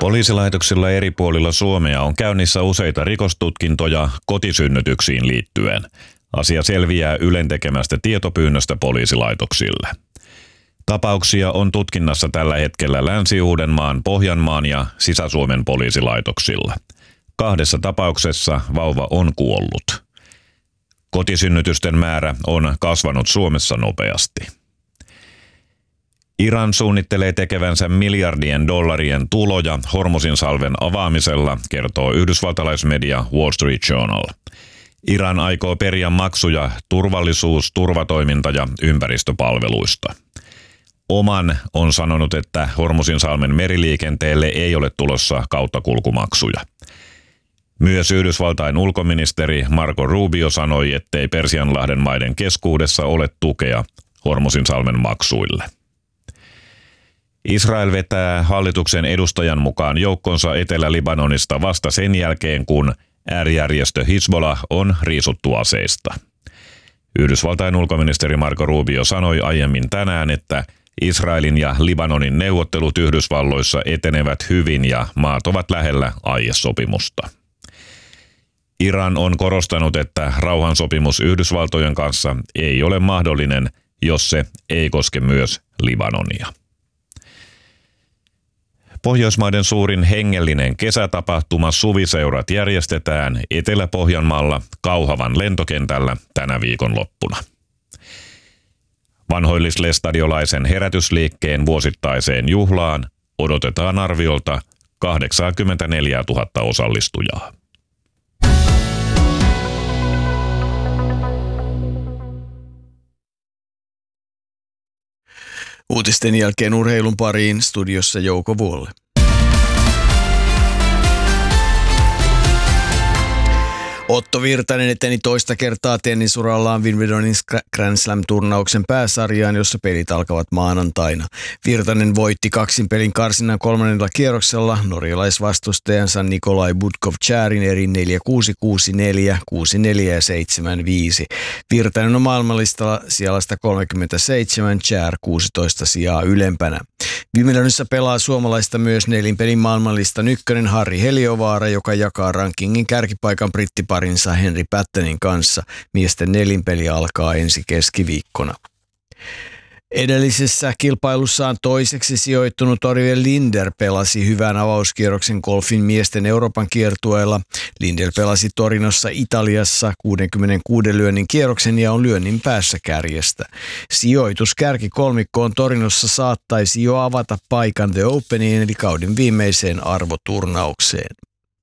Poliisilaitoksilla eri puolilla Suomea on käynnissä useita rikostutkintoja kotisynnytyksiin liittyen. Asia selviää Ylen tekemästä tietopyynnöstä poliisilaitoksille. Tapauksia on tutkinnassa tällä hetkellä Länsi-Uudenmaan, Pohjanmaan ja Sisä-Suomen poliisilaitoksilla. 2 tapauksessa vauva on kuollut. Kotisynnytysten määrä on kasvanut Suomessa nopeasti. Iran suunnittelee tekevänsä miljardien dollarien tuloja Hormuzinsalven avaamisella, kertoo yhdysvaltalaismedia Wall Street Journal. Iran aikoo periä maksuja turvallisuus-, turvatoiminta- ja ympäristöpalveluista. Oman on sanonut, että Hormuzinsalmen meriliikenteelle ei ole tulossa kauttakulkumaksuja. Myös Yhdysvaltain ulkoministeri Marco Rubio sanoi, ettei Persianlahden maiden keskuudessa ole tukea Hormuzinsalmen maksuille. Israel vetää hallituksen edustajan mukaan joukkonsa Etelä-Libanonista vasta sen jälkeen, kun äärijärjestö Hizbollah on riisuttu aseista. Yhdysvaltain ulkoministeri Marco Rubio sanoi aiemmin tänään, että Israelin ja Libanonin neuvottelut Yhdysvalloissa etenevät hyvin ja maat ovat lähellä aiesopimusta. Iran on korostanut, että rauhansopimus Yhdysvaltojen kanssa ei ole mahdollinen, jos se ei koske myös Libanonia. Pohjoismaiden suurin hengellinen kesätapahtuma Suviseurat järjestetään Etelä-Pohjanmaalla Kauhavan lentokentällä tänä viikonloppuna. Vanhoillislestadiolaisen herätysliikkeen vuosittaiseen juhlaan odotetaan arviolta 84 000 osallistujaa. Uutisten jälkeen urheilun pariin, studiossa Jouko Vuolle. Otto Virtanen eteni toista kertaa tennisurallaan Wimbledonin Grand Slam-turnauksen pääsarjaan, jossa pelit alkavat maanantaina. Virtanen voitti kaksinpelin karsinnan 3. kierroksella norjalaisvastustajansa Nikolai Budkov-Charin eri 4-6, 6-4, 6-4 ja 7-5. Virtanen on maailmanlistalla sijalla 137, Char 16 sijaa ylempänä. Wimbledonissa pelaa suomalaista myös nelinpelin maailmanlistan ykkönen Harri Heliovaara, joka jakaa rankingin kärkipaikan brittiparinsa Henri Pattonin kanssa. Miesten nelinpeli alkaa ensi keskiviikkona. Edellisessä kilpailussaan toiseksi sijoittunut Oriol Linder pelasi hyvän avauskierroksen golfin miesten Euroopan kiertueella. Linder pelasi Torinossa Italiassa 66 lyönnin kierroksen ja on lyönnin päässä kärjestä. Sijoitus kärkikolmikkoon Torinossa saattaisi jo avata paikan The Openiin eli kauden viimeiseen arvoturnaukseen.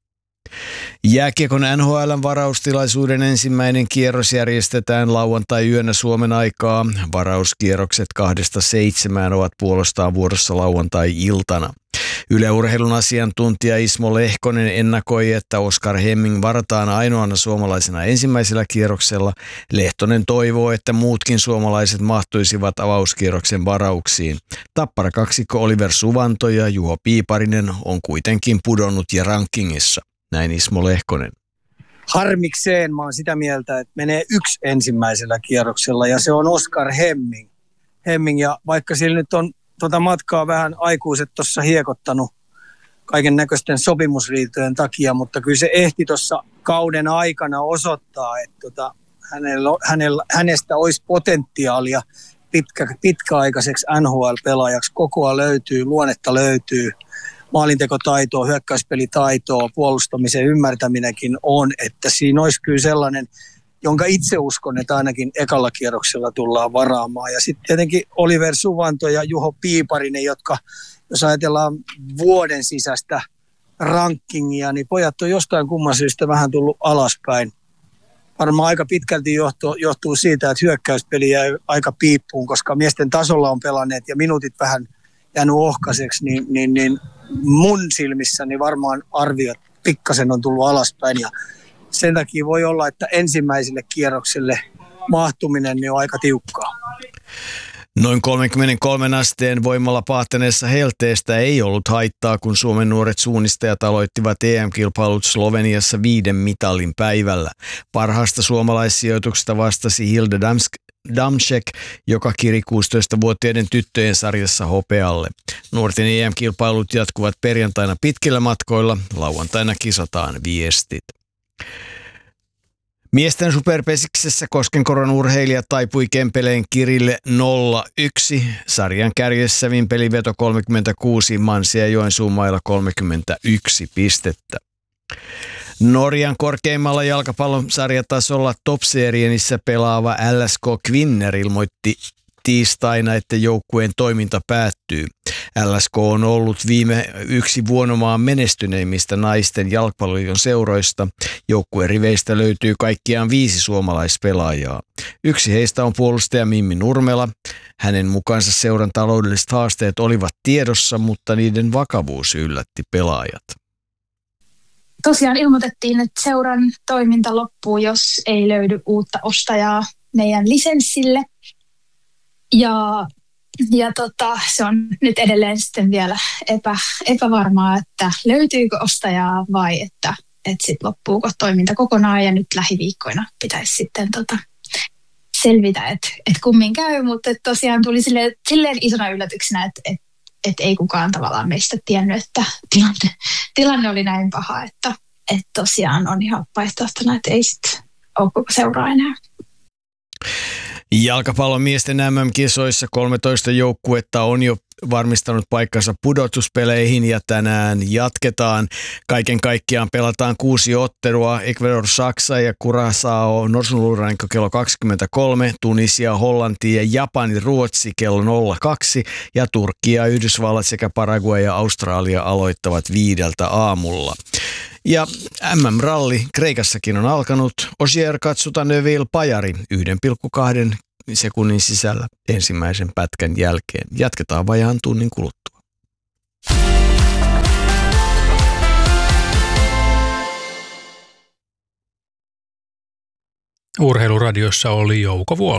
Jääkiekon NHL:n varaustilaisuuden ensimmäinen kierros järjestetään lauantai-yönä Suomen aikaa. Varauskierrokset 2-7 ovat puolestaan vuorossa lauantai-iltana. Yle Urheilun asiantuntija Ismo Lehkonen ennakoi, että Oskar Hemming varataan ainoana suomalaisena ensimmäisellä kierroksella. Lehtonen toivoo, että muutkin suomalaiset mahtuisivat avauskierroksen varauksiin. Tappara kaksikko Oliver Suvanto ja Juho Piiparinen on kuitenkin pudonnut ja rankingissa. Näin Ismo Lehkonen. Harmikseen mä oon sitä mieltä, että menee yksi ensimmäisellä kierroksella ja se on Oskar Hemming ja vaikka sillä nyt on matkaa vähän aikuiset tuossa hiekottanut kaiken näköisten sopimusriitojen takia, mutta kyllä se ehti tuossa kauden aikana osoittaa, että hänestä olisi potentiaalia pitkäaikaiseksi NHL-pelaajaksi. Kokoa löytyy, luonnetta löytyy. Maalintekotaitoa, hyökkäyspelitaitoa, puolustamisen ymmärtäminenkin on, että siinä olisi kyllä sellainen, jonka itse uskon, että ainakin ekalla kierroksella tullaan varaamaan. Ja sitten tietenkin Oliver Suvanto ja Juho Piiparinen, jotka jos ajatellaan vuoden sisäistä rankingia, niin pojat on jostain kumman syystä vähän tullut alaspäin. Varmaan aika pitkälti johtuu siitä, että hyökkäyspeli jäi aika piippuun, koska miesten tasolla on pelanneet ja minuutit vähän jäänyt ohkaiseksi, niin mun silmissäni varmaan arviot pikkasen on tullut alaspäin ja sen takia voi olla, että ensimmäiselle kierrokselle mahtuminen niin on aika tiukkaa. Noin 33 asteen voimalla paahtaneessa helteestä ei ollut haittaa, kun Suomen nuoret suunnistajat aloittivat EM-kilpailut Sloveniassa 5 mitalin päivällä. Parhaasta suomalaissijoituksesta vastasi Hilde Damschek, joka kiri 16-vuotiaiden tyttöjen sarjassa hopealle. Nuorten EM-kilpailut jatkuvat perjantaina pitkillä matkoilla, lauantaina kisataan viestit. Miesten superpesiksessä Koskenkorvan urheilija taipui Kempeleen Kirille 0-1. Sarjan kärjessä vimpeliveto 36, Mansi ja Joensuun mailla 31 pistettä. Norjan korkeimmalla jalkapallosarjatasolla Top-serienissä pelaava LSK Kvinner ilmoitti tiistaina, että joukkueen toiminta päättyy. LSK on ollut viime yksi vuonomaan menestyneimmistä naisten jalkapalloliiton seuroista. Joukkueen riveistä löytyy kaikkiaan 5 suomalaispelaajaa. Yksi heistä on puolustaja Mimmi Nurmela. Hänen mukaansa seuran taloudelliset haasteet olivat tiedossa, mutta niiden vakavuus yllätti pelaajat. Tosiaan ilmoitettiin, että seuran toiminta loppuu, jos ei löydy uutta ostajaa meidän lisenssille. Ja se on nyt edelleen sitten vielä epävarmaa, että löytyykö ostajaa vai että sitten loppuuko toiminta kokonaan. Ja nyt lähiviikkoina pitäisi sitten selvitä, että kummin käy. Mutta tosiaan tuli silleen isona yllätyksenä, että ei kukaan tavallaan meistä tiennyt, että tilanne oli näin paha, että tosiaan on ihan vaihtoehtona, että ei sitten ole koko seuraa enää. Jalkapallon miesten MM-kisoissa 13 joukkuetta on jo varmistanut paikkansa pudotuspeleihin ja tänään jatketaan. Kaiken kaikkiaan pelataan 6 ottelua. Ecuador, Saksa ja Curaçao Norsunluurannikko kello 23, Tunisia, Hollanti ja Japani, Ruotsi kello 02 ja Turkki ja Yhdysvallat sekä Paraguay ja Australia aloittavat 5 aamulla. Ja MM-ralli Kreikassakin on alkanut. Ogier Katsuta Neuville Pajari 1,2 sekunnin sisällä ensimmäisen pätkän jälkeen. Jatketaan vajaan tunnin kuluttua. Urheiluradiossa oli Jouko Vuola.